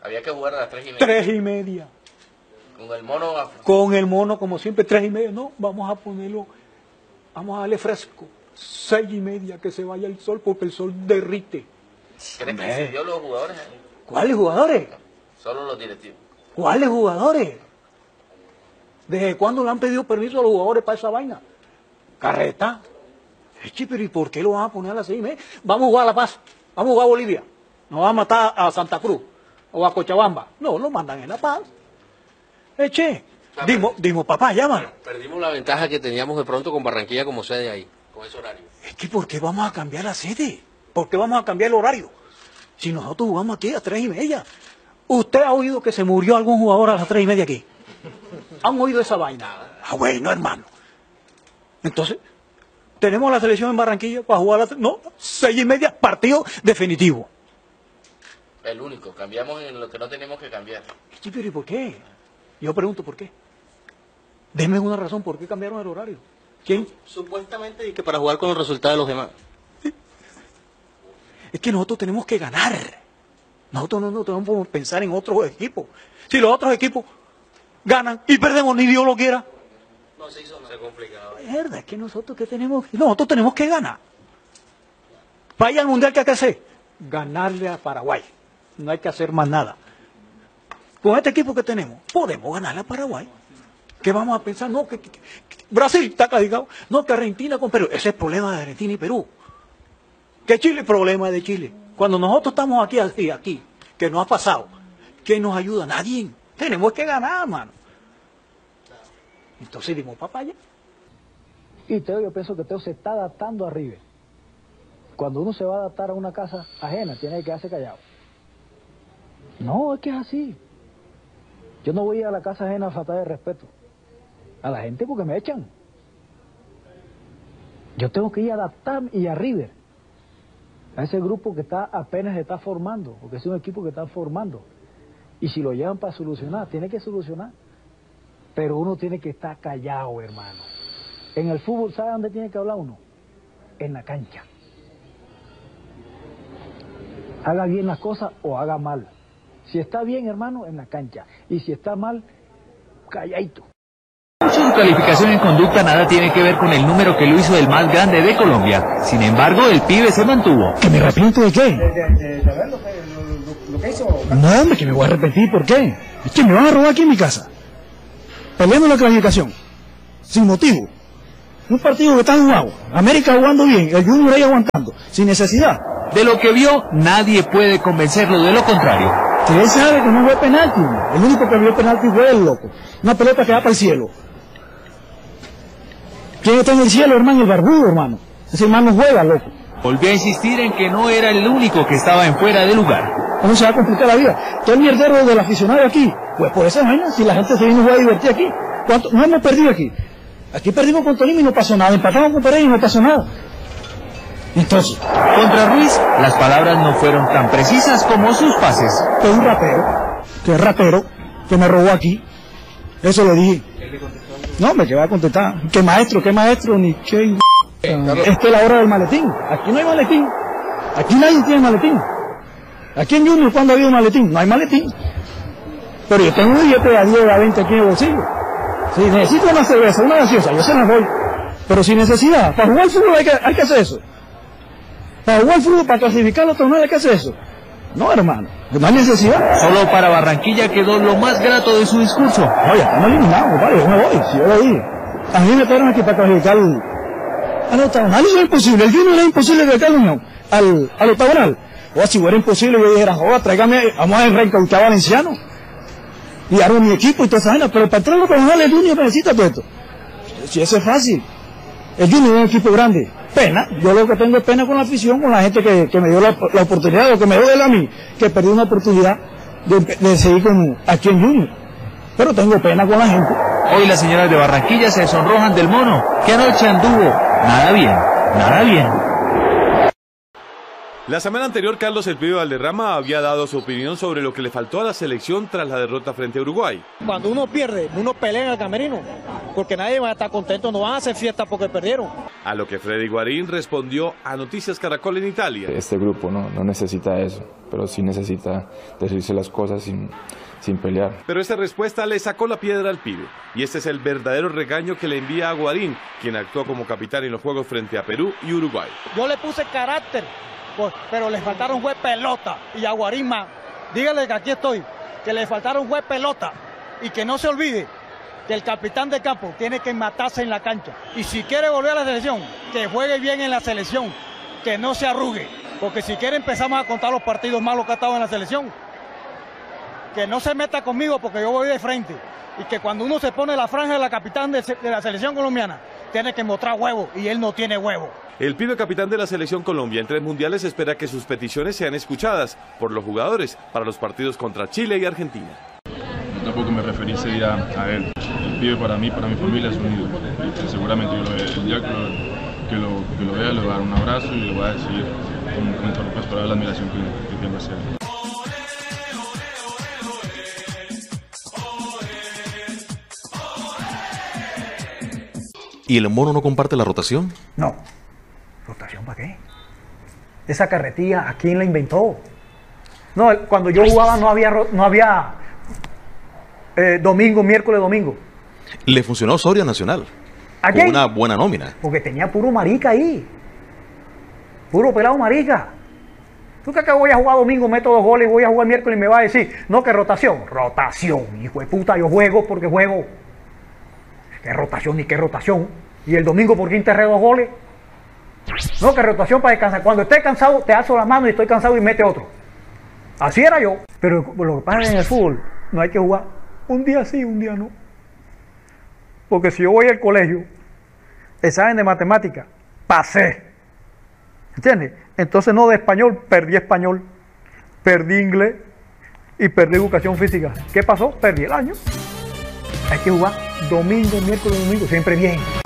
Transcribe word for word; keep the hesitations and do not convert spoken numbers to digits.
Había que jugar a las tres y media. Tres y media. Con el mono. Con el mono, como siempre, tres y media. No, vamos a ponerlo, vamos a darle fresco. Seis y media, que se vaya el sol, porque el sol derrite. ¿Crees que incidió los jugadores? ¿Cuáles jugadores? Solo los directivos. ¿Cuáles jugadores? ¿Desde cuándo le han pedido permiso a los jugadores para esa vaina? Carreta. Eche, pero ¿y por qué lo van a poner a las seis y media? Vamos a jugar a La Paz, vamos a jugar a Bolivia. Nos van a matar a Santa Cruz o a Cochabamba. No, lo mandan en La Paz. Eche, dimos, dimos, papá, llámalo. Perdimos la ventaja que teníamos de pronto con Barranquilla como sede ahí, con ese horario. Es que ¿por qué vamos a cambiar la sede? ¿Por qué vamos a cambiar el horario? Si nosotros jugamos aquí a tres y media. ¿Usted ha oído que se murió algún jugador a las tres y media aquí? ¿Han oído esa vaina? Ah, bueno, hermano. Entonces, tenemos la selección en Barranquilla para jugar a las... No, seis y media, partido definitivo. El único, cambiamos en lo que no tenemos que cambiar. Sí, pero ¿y por qué? Yo pregunto por qué. Denme una razón por qué cambiaron el horario. ¿Quién? Supuestamente y que para jugar con los resultados de los demás. Sí. Es que nosotros tenemos que ganar. Nosotros no, no tenemos que pensar en otros equipos. Si los otros equipos ganan y perdemos, ni Dios lo quiera. No se hizo, no se complicado. Es verdad, es que nosotros que tenemos, nosotros tenemos que ganar. Vaya al mundial, que hay que hacer, ganarle a Paraguay. No hay que hacer más nada. Con este equipo que tenemos, podemos ganarle a Paraguay. ¿Qué vamos a pensar? No, que, que, que Brasil está calificado. No, que Argentina con Perú. Ese es el problema de Argentina y Perú. Que Chile, problema de Chile. Cuando nosotros estamos aquí, aquí, aquí, que nos ha pasado, ¿quién nos ayuda? Nadie. Tenemos que ganar, mano. Entonces dimos papaya. Y Teo, yo pienso que Teo se está adaptando a River. Cuando uno se va a adaptar a una casa ajena, tiene que quedarse callado. No, es que es así. Yo no voy a la casa ajena a faltar de respeto a la gente porque me echan. Yo tengo que ir a adaptarme y a River, a ese grupo que está apenas se está formando, porque es un equipo que está formando. Y si lo llevan para solucionar, tiene que solucionar. Pero uno tiene que estar callado, hermano. En el fútbol, ¿sabe dónde tiene que hablar uno? En la cancha. Haga bien las cosas o haga mal. Si está bien, hermano, en la cancha. Y si está mal, calladito. Su calificación en conducta nada tiene que ver con el número que lo hizo el más grande de Colombia. Sin embargo, el pibe se mantuvo. ¿Que me arrepiento de qué? De, de, de, de ver lo que, lo, lo que hizo. No, hombre, que me voy a arrepentir. ¿Por qué? Es que me van a robar aquí en mi casa. Peleando la clasificación. Sin motivo. Un partido que está jugado. América jugando bien. El Junior ahí aguantando. Sin necesidad. De lo que vio, nadie puede convencerlo de lo contrario. Que él sabe que no fue penalti. El único que vio penalti fue el loco. Una pelota que va para el cielo. ¿Quién está en el cielo, hermano? El barbudo, hermano. Ese hermano juega, loco. Volvió a insistir en que no era el único que estaba en fuera de lugar. ¿Cómo se va a complicar la vida? Todo el mierdero del aficionado aquí. Pues por esa vaina, si la gente se vino a jugar a divertir aquí. ¿Cuánto? No hemos perdido aquí. Aquí perdimos con Tolima y no pasó nada. Empatamos con Pereira y no pasó nada. Entonces, contra Ruiz, las palabras no fueron tan precisas como sus pases. Que un rapero, que es rapero, que me robó aquí. Eso le dije. No, me que va a contestar. ¿Qué maestro? ¿Qué maestro? Ni qué... Esta es la hora del maletín. Aquí no hay maletín. Aquí nadie tiene maletín. Aquí en Junior, ¿cuándo ha habido maletín? No hay maletín. Pero yo tengo un billete a diez, a veinte aquí en el bolsillo. Si necesito una cerveza, una gaseosa, yo se las doy. Pero sin necesidad. Para jugar fútbol hay que, hay que hacer eso. Para jugar fútbol, para clasificar los torneos hay que hacer eso. No, hermano, no hay necesidad. Solo para Barranquilla quedó lo más grato de su discurso. Oye, estamos eliminados, compadre, yo me voy, si yo lo dije. A mí me esperaron aquí para clasificar al octagonal, eso es imposible. El Junior es imposible de la Unión al, al octagonal. O si fuera imposible, yo dijera, joder, tráigame, vamos a reencauchar valenciano. Y armo mi equipo y toda esa vaina, pero para entrar al octagonal el Junior necesita todo esto. Si eso es fácil. El Junior es un equipo grande. Pena, yo lo que tengo es pena con la afición, con la gente que, que me dio la, la oportunidad, lo que me dio él a mí, que perdí una oportunidad de, de seguir con, aquí en Junior. Pero tengo pena con la gente. Hoy las señoras de Barranquilla se sonrojan del mono, que anoche anduvo nada bien, nada bien. La semana anterior, Carlos El Pibe Valderrama había dado su opinión sobre lo que le faltó a la selección tras la derrota frente a Uruguay. Cuando uno pierde, uno pelea en el camerino, porque nadie va a estar contento, no van a hacer fiesta porque perdieron. A lo que Freddy Guarín respondió a Noticias Caracol en Italia. Este grupo no, no necesita eso, pero sí necesita decirse las cosas sin, sin pelear. Pero esta respuesta le sacó la piedra al pibe. Y este es el verdadero regaño que le envía a Guarín, quien actuó como capitán en los juegos frente a Perú y Uruguay. Yo le puse carácter, pues, pero les faltaron juez pelota. Y a Guarín más, dígale que aquí estoy, que le faltaron juez pelota. Y que no se olvide que el capitán de campo tiene que matarse en la cancha. Y si quiere volver a la selección, que juegue bien en la selección, que no se arrugue. Porque si quiere empezamos a contar los partidos malos que ha estado en la selección. Que no se meta conmigo porque yo voy de frente. Y que cuando uno se pone la franja de la capitán de, de la selección colombiana, tiene que mostrar huevo, y él no tiene huevo. El pibe capitán de la selección Colombia en tres mundiales espera que sus peticiones sean escuchadas por los jugadores para los partidos contra Chile y Argentina. Yo tampoco me referí ese día a él. El pibe para mí, para mi familia es un ídolo. Seguramente yo lo, el día que lo, que, lo, que lo vea le voy a dar un abrazo y le voy a decir con, con todas las palabras la admiración que, que tengo hacia él. ¿Y el mono no comparte la rotación? No. ¿Rotación para qué? Esa carretilla, ¿a quién la inventó? No, cuando yo jugaba no había, no había eh, domingo, miércoles, domingo. Le funcionó Soria Nacional. ¿A con quién? una buena nómina. Porque tenía puro marica ahí. Puro pelado marica. ¿Tú crees que voy a jugar domingo, meto dos goles y voy a jugar miércoles y me va a decir, no, que rotación? Rotación, hijo de puta, yo juego porque juego. ¿Qué rotación ni qué rotación? ¿Y el domingo por qué enterré dos goles? No, que rotación para descansar. Cuando esté cansado, te alzo la mano y estoy cansado y mete otro. Así era yo. Pero lo que pasa es que en el fútbol no hay que jugar un día sí, un día no. Porque si yo voy al colegio, examen de matemática, pasé. ¿Entiendes? Entonces no de español, perdí español, perdí inglés y perdí educación física. ¿Qué pasó? Perdí el año. Hay que jugar domingo, miércoles, domingo, siempre bien.